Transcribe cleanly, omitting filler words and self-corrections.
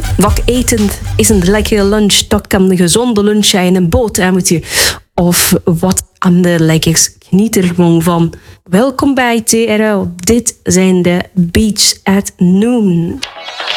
Wat eten is een lekkere lunch. Dat kan een gezonde lunch zijn, een boterhammetje of wat ander lekkers. Geniet er gewoon van. Welkom bij TRL. Dit zijn de Beats at Noon.